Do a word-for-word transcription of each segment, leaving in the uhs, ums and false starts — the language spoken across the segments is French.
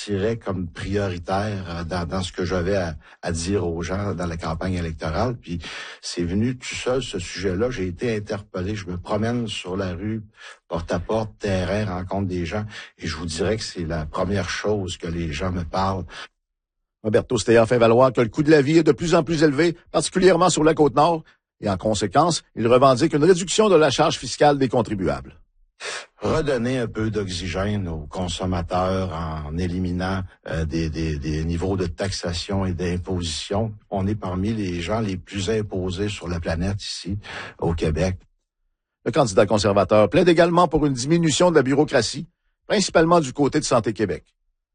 sortirait comme prioritaire dans, dans ce que j'avais à, à dire aux gens dans la campagne électorale. Puis c'est venu tout seul, ce sujet-là. J'ai été interpellé. Je me promène sur la rue, porte à porte, terrain, rencontre des gens. Et je vous dirais que c'est la première chose que les gens me parlent. Roberto Steyer fait valoir que le coût de la vie est de plus en plus élevé, particulièrement sur la Côte-Nord, et en conséquence, il revendique une réduction de la charge fiscale des contribuables. Redonner un peu d'oxygène aux consommateurs en éliminant euh, des, des, des niveaux de taxation et d'imposition. On est parmi les gens les plus imposés sur la planète ici, au Québec. Le candidat conservateur plaide également pour une diminution de la bureaucratie, principalement du côté de Santé Québec.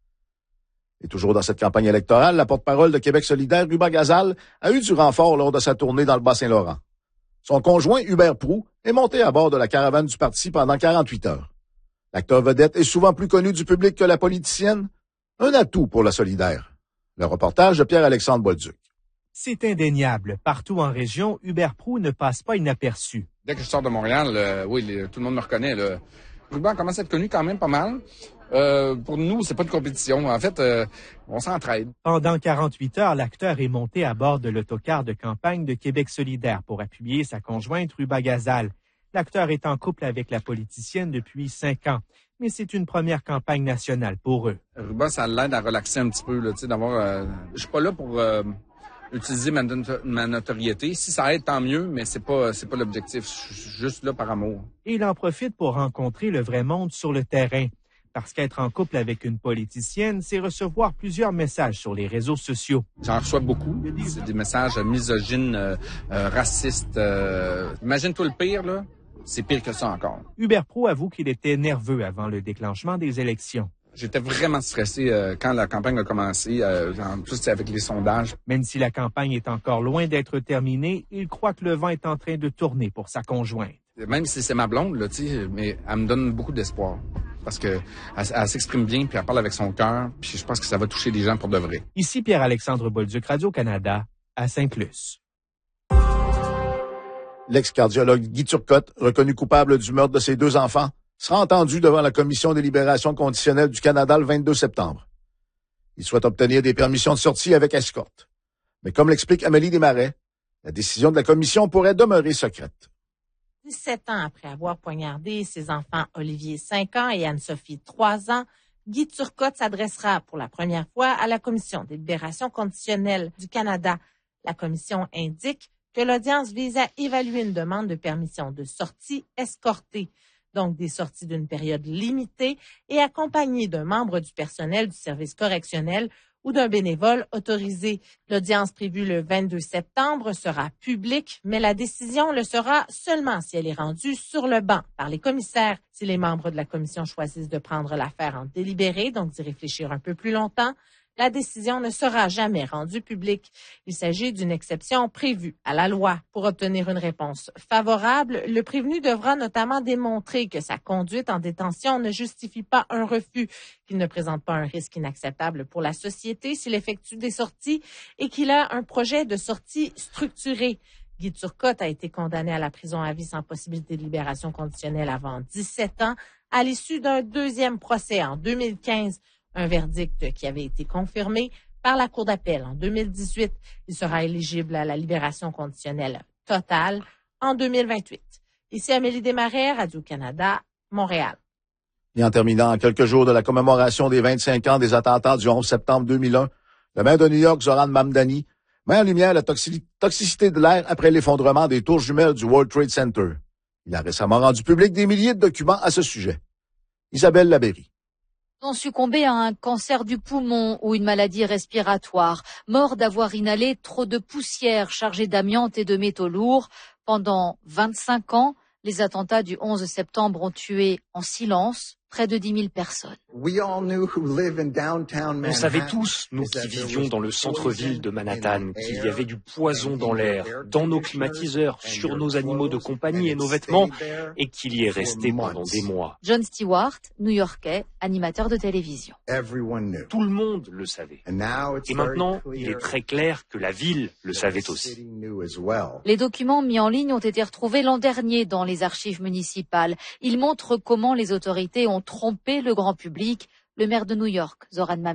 Et toujours dans cette campagne électorale, la porte-parole de Québec solidaire, Ruba Gazal, a eu du renfort lors de sa tournée dans le Bas-Saint-Laurent. Son conjoint, Hubert Proulx, est monté à bord de la caravane du parti pendant quarante-huit heures. L'acteur vedette est souvent plus connu du public que la politicienne. Un atout pour la solidaire. Le reportage de Pierre-Alexandre Bolduc. C'est indéniable. Partout en région, Hubert Proulx ne passe pas inaperçu. Dès que je sors de Montréal, euh, oui, les, tout le monde me reconnaît. Là. Ruban commence à être connu quand même pas mal. Euh, pour nous, c'est pas de compétition. En fait, euh, on s'entraide. Pendant quarante-huit heures, l'acteur est monté à bord de l'autocar de campagne de Québec solidaire pour appuyer sa conjointe Ruba Gazal. L'acteur est en couple avec la politicienne depuis cinq ans, mais c'est une première campagne nationale pour eux. Ruba, ça l'aide à relaxer un petit peu, là, tu sais, d'avoir. Euh, je suis pas là pour euh, utiliser ma, ma notoriété. Si ça aide, tant mieux, mais c'est pas, c'est pas l'objectif. Je suis juste là par amour. Et il en profite pour rencontrer le vrai monde sur le terrain. Parce qu'être en couple avec une politicienne, c'est recevoir plusieurs messages sur les réseaux sociaux. J'en reçois beaucoup. C'est des messages misogynes, euh, euh, racistes. Euh... Imagine-toi le pire, là. C'est pire que ça encore. Hubert Proulx avoue qu'il était nerveux avant le déclenchement des élections. J'étais vraiment stressé euh, quand la campagne a commencé, euh, en plus avec les sondages. Même si la campagne est encore loin d'être terminée, il croit que le vent est en train de tourner pour sa conjointe. Même si c'est ma blonde, là, tu sais, mais elle me donne beaucoup d'espoir. Parce que elle, elle s'exprime bien, puis elle parle avec son cœur, puis je pense que ça va toucher les gens pour de vrai. Ici Pierre-Alexandre Bolduc, Radio-Canada, à Sainte-Luce. L'ex-cardiologue Guy Turcotte, reconnu coupable du meurtre de ses deux enfants, sera entendu devant la Commission des libérations conditionnelles du Canada le vingt-deux septembre. Il souhaite obtenir des permissions de sortie avec escorte. Mais comme l'explique Amélie Desmarais, la décision de la Commission pourrait demeurer secrète. dix-sept ans après avoir poignardé ses enfants Olivier, cinq ans, et Anne-Sophie, trois ans, Guy Turcotte s'adressera pour la première fois à la Commission des libérations conditionnelles du Canada. La Commission indique que l'audience vise à évaluer une demande de permission de sortie escortée, donc des sorties d'une période limitée et accompagnées d'un membre du personnel du service correctionnel ou d'un bénévole autorisé. L'audience prévue le vingt-deux septembre sera publique, mais la décision le sera seulement si elle est rendue sur le banc par les commissaires. Si les membres de la commission choisissent de prendre l'affaire en délibéré, donc d'y réfléchir un peu plus longtemps, la décision ne sera jamais rendue publique. Il s'agit d'une exception prévue à la loi. Pour obtenir une réponse favorable, le prévenu devra notamment démontrer que sa conduite en détention ne justifie pas un refus, qu'il ne présente pas un risque inacceptable pour la société s'il effectue des sorties et qu'il a un projet de sortie structuré. Guy Turcotte a été condamné à la prison à vie sans possibilité de libération conditionnelle avant dix-sept ans à l'issue d'un deuxième procès en deux mille quinze. Un verdict qui avait été confirmé par la Cour d'appel en deux mille dix-huit. Il sera éligible à la libération conditionnelle totale en deux mille vingt-huit. Ici Amélie Desmarais, Radio-Canada, Montréal. Et en terminant, à quelques jours de la commémoration des vingt-cinq ans des attentats du onze septembre deux mille un, le maire de New York, Zoran Mamdani, met en lumière la toxi- toxicité de l'air après l'effondrement des tours jumelles du World Trade Center. Il a récemment rendu public des milliers de documents à ce sujet. Isabelle Labéry. Ont succombé à un cancer du poumon ou une maladie respiratoire, morts d'avoir inhalé trop de poussière chargée d'amiante et de métaux lourds. Pendant vingt-cinq ans, les attentats du onze septembre ont tué en silence près de dix mille personnes. On savait tous, nous qui vivions dans le centre-ville de Manhattan, qu'il y avait du poison dans l'air, dans nos climatiseurs, sur nos animaux de compagnie et nos vêtements, et qu'il y est resté pendant des mois. Jon Stewart, New-Yorkais, animateur de télévision. Tout le monde le savait. Et maintenant, il est très clair que la ville le savait aussi. Les documents mis en ligne ont été retrouvés l'an dernier dans les archives municipales. Ils montrent comment les autorités ont trompé le grand public. Le maire de New York, Zoran Mamdani,